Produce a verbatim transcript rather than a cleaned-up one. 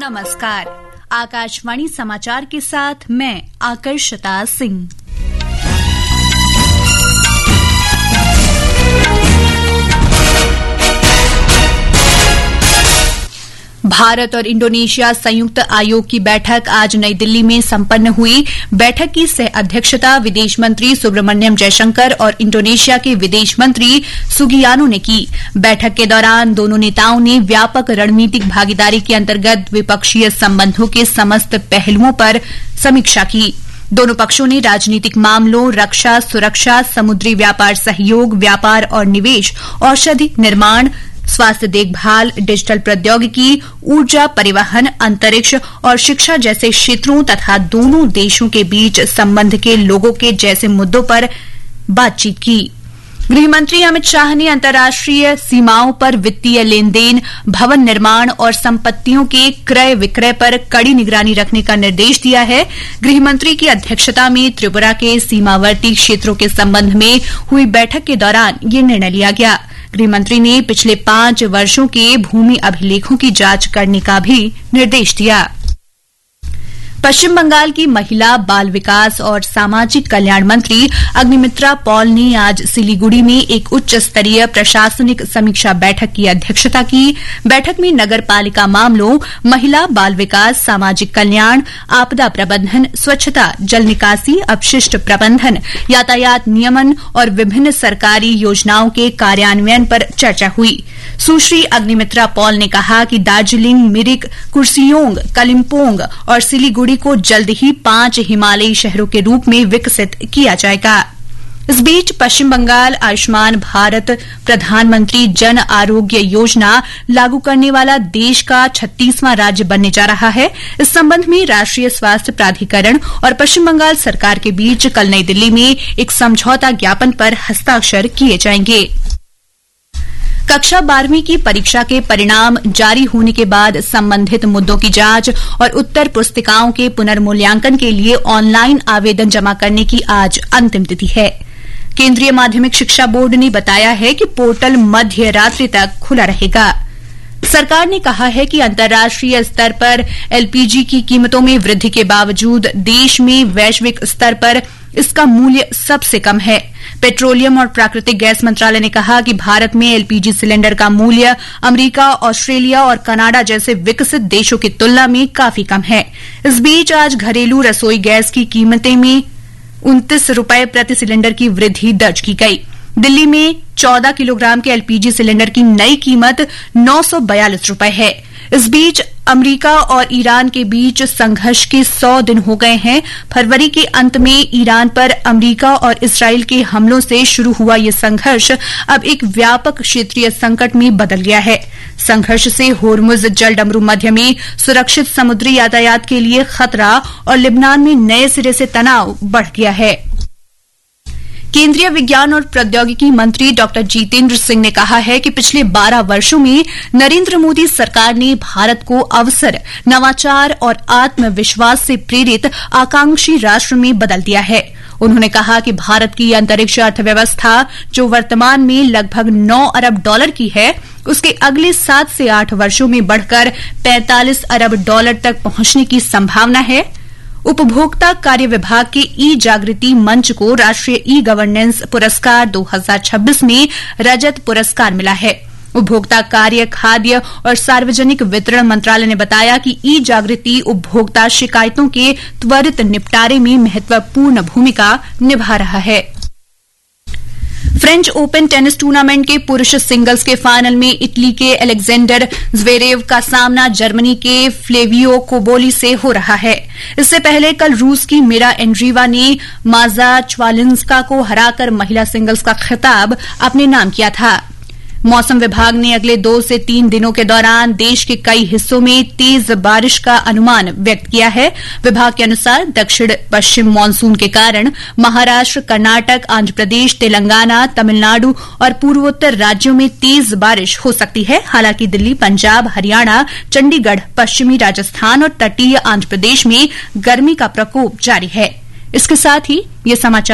नमस्कार। आकाशवाणी समाचार के साथ मैं आकर्षता सिंह। भारत और इंडोनेशिया संयुक्त आयोग की बैठक आज नई दिल्ली में संपन्न हुई। बैठक की सह अध्यक्षता विदेश मंत्री सुब्रमण्यम जयशंकर और इंडोनेशिया के विदेश मंत्री सुगियानो ने की। बैठक के दौरान दोनों नेताओं ने व्यापक रणनीतिक भागीदारी के अंतर्गत द्विपक्षीय संबंधों के समस्त पहलुओं पर समीक्षा की। दोनों पक्षों ने राजनीतिक मामलों, रक्षा, सुरक्षा, समुद्री व्यापार सहयोग, व्यापार और निवेश, औषधि निर्माण, स्वास्थ्य देखभाल, डिजिटल प्रौद्योगिकी, ऊर्जा, परिवहन, अंतरिक्ष और शिक्षा जैसे क्षेत्रों तथा दोनों देशों के बीच संबंध के लोगों के जैसे मुद्दों पर बातचीत की। गृहमंत्री अमित शाह ने अंतर्राष्ट्रीय सीमाओं पर वित्तीय लेन देन, भवन निर्माण और संपत्तियों के क्रय विक्रय पर कड़ी निगरानी रखने का निर्देश दिया है। गृहमंत्री की अध्यक्षता में त्रिपुरा के सीमावर्ती क्षेत्रों के संबंध में हुई बैठक के दौरान यह निर्णय लिया गया। गृहमंत्री ने पिछले पांच वर्षों के भूमि अभिलेखों की जांच करने का भी निर्देश दिया। पश्चिम बंगाल की महिला, बाल विकास और सामाजिक कल्याण मंत्री अग्निमित्रा पॉल ने आज सिलीगुड़ी में एक उच्च स्तरीय प्रशासनिक समीक्षा बैठक की अध्यक्षता की। बैठक में नगर पालिका मामलों, महिला, बाल विकास, सामाजिक कल्याण, आपदा प्रबंधन, स्वच्छता, जल निकासी, अपशिष्ट प्रबंधन, यातायात नियमन और विभिन्न सरकारी योजनाओं के कार्यान्वयन पर चर्चा हुई। सुश्री अग्निमित्रा पॉल ने कहा कि दार्जिलिंग, मिरिक, कुर्सियोंग, कलिम्पोंग और सिलीगुड़ी को जल्द ही पांच हिमालयी शहरों के रूप में विकसित किया जाएगा। इस बीच पश्चिम बंगाल आयुष्मान भारत प्रधानमंत्री जन आरोग्य योजना लागू करने वाला देश का छत्तीसवां राज्य बनने जा रहा है। इस संबंध में राष्ट्रीय स्वास्थ्य प्राधिकरण और पश्चिम बंगाल सरकार के बीच कल नई दिल्ली में एक समझौता ज्ञापन पर हस्ताक्षर किए जाएंगे। कक्षा बारहवीं की परीक्षा के परिणाम जारी होने के बाद संबंधित मुद्दों की जांच और उत्तर पुस्तिकाओं के पुनर्मूल्यांकन के लिए ऑनलाइन आवेदन जमा करने की आज अंतिम तिथि है। केंद्रीय माध्यमिक शिक्षा बोर्ड ने बताया है कि पोर्टल मध्य रात्रि तक खुला रहेगा। सरकार ने कहा है कि अंतर्राष्ट्रीय स्तर पर एलपीजी की कीमतों में वृद्धि के बावजूद देश में वैश्विक स्तर पर इसका मूल्य सबसे कम है। पेट्रोलियम और प्राकृतिक गैस मंत्रालय ने कहा कि भारत में एलपीजी सिलेंडर का मूल्य अमेरिका, ऑस्ट्रेलिया और कनाडा जैसे विकसित देशों की तुलना में काफी कम है। इस बीच आज घरेलू रसोई गैस की कीमतें में उनतीस रुपये प्रति सिलेंडर की वृद्धि दर्ज की गई। दिल्ली में चौदह किलोग्राम के एलपीजी सिलेंडर की नई कीमत नौ सौ बयालीस रुपये है। इस बीच अमेरिका और ईरान के बीच संघर्ष के सौ दिन हो गए हैं। फरवरी के अंत में ईरान पर अमेरिका और इसराइल के हमलों से शुरू हुआ ये संघर्ष अब एक व्यापक क्षेत्रीय संकट में बदल गया है। संघर्ष से होर्मुज जलडमरू मध्य में सुरक्षित समुद्री यातायात के लिए खतरा और लिबनान में नए सिरे से तनाव बढ़ गया है। केंद्रीय विज्ञान और प्रौद्योगिकी मंत्री डॉक्टर जितेंद्र सिंह ने कहा है कि पिछले बारह वर्षों में नरेंद्र मोदी सरकार ने भारत को अवसर, नवाचार और आत्मविश्वास से प्रेरित आकांक्षी राष्ट्र में बदल दिया है। उन्होंने कहा कि भारत की अंतरिक्ष अर्थव्यवस्था, जो वर्तमान में लगभग नौ अरब डॉलर की है, उसके अगले सात से आठ वर्षों में बढ़कर पैंतालीस अरब डॉलर तक पहुंचने की संभावना है। उपभोक्ता कार्य विभाग के ई जागृति मंच को राष्ट्रीय ई गवर्नेंस पुरस्कार दो हज़ार छब्बीस में रजत पुरस्कार मिला है। उपभोक्ता कार्य, खाद्य और सार्वजनिक वितरण मंत्रालय ने बताया कि ई जागृति उपभोक्ता शिकायतों के त्वरित निपटारे में महत्वपूर्ण भूमिका निभा रहा है। फ्रेंच ओपन टेनिस टूर्नामेंट के पुरुष सिंगल्स के फाइनल में इटली के अलेक्जेंडर ज़्वेरेव का सामना जर्मनी के फ्लेवियो कोबोली से हो रहा है। इससे पहले कल रूस की मिरा एंड्रीवा ने माजा च्वालिंस्का को हराकर महिला सिंगल्स का खिताब अपने नाम किया था। मौसम विभाग ने अगले दो से तीन दिनों के दौरान देश के कई हिस्सों में तेज बारिश का अनुमान व्यक्त किया है। विभाग के अनुसार दक्षिण पश्चिम मानसून के कारण महाराष्ट्र, कर्नाटक, आंध्र प्रदेश, तेलंगाना, तमिलनाडु और पूर्वोत्तर राज्यों में तेज बारिश हो सकती है। हालांकि दिल्ली, पंजाब, हरियाणा, चंडीगढ़, पश्चिमी राजस्थान और तटीय आंध्र प्रदेश में गर्मी का प्रकोप जारी है। इसके साथ ही ये समाचार